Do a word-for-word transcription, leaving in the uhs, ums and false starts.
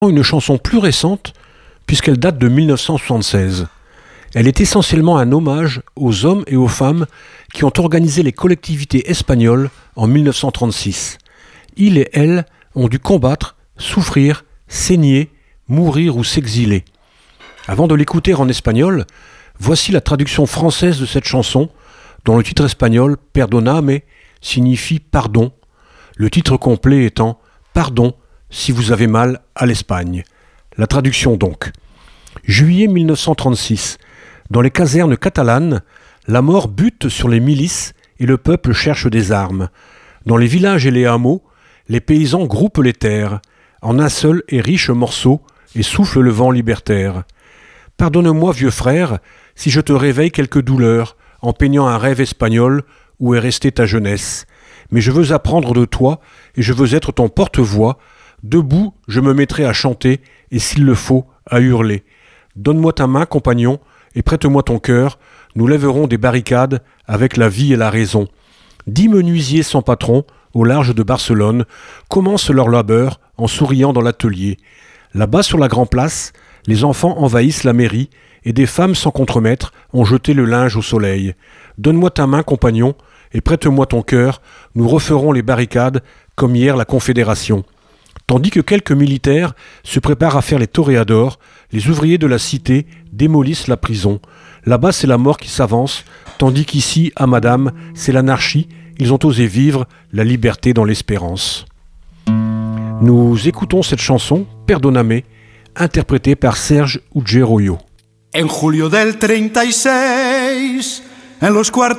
Une chanson plus récente, puisqu'elle date de mille neuf cent soixante-seize. Elle est essentiellement un hommage aux hommes et aux femmes qui ont organisé les collectivités espagnoles en mille neuf cent trente-six. Ils et elles ont dû combattre, souffrir, saigner, mourir ou s'exiler. Avant de l'écouter en espagnol, voici la traduction française de cette chanson, dont le titre espagnol « Perdoname » signifie « pardon », le titre complet étant « Pardon si vous avez mal à l'Espagne ». La traduction donc. Juillet mille neuf cent trente-six. Dans les casernes catalanes, la mort bute sur les milices et le peuple cherche des armes. Dans les villages et les hameaux, les paysans groupent les terres en un seul et riche morceau et soufflent le vent libertaire. Pardonne-moi, vieux frère, si je te réveille quelque douleur en peignant un rêve espagnol où est restée ta jeunesse. Mais je veux apprendre de toi et je veux être ton porte-voix. Debout, je me mettrai à chanter et s'il le faut, à hurler. Donne-moi ta main, compagnon, et prête-moi ton cœur. Nous lèverons des barricades avec la vie et la raison. Dix menuisiers sans patron, au large de Barcelone, commencent leur labeur en souriant dans l'atelier. Là-bas, sur la Grand Place, les enfants envahissent la mairie et des femmes sans contremaître ont jeté le linge au soleil. Donne-moi ta main, compagnon, et prête-moi ton cœur. Nous referons les barricades comme hier la Confédération. Tandis que quelques militaires se préparent à faire les toréadors, les ouvriers de la cité démolissent la prison. Là-bas, c'est la mort qui s'avance, tandis qu'ici, à Madame, c'est l'anarchie. Ils ont osé vivre la liberté dans l'espérance. Nous écoutons cette chanson, Perdóname, interprétée par Serge Ugeroyo. En julio del treinta y seis, en los cuartos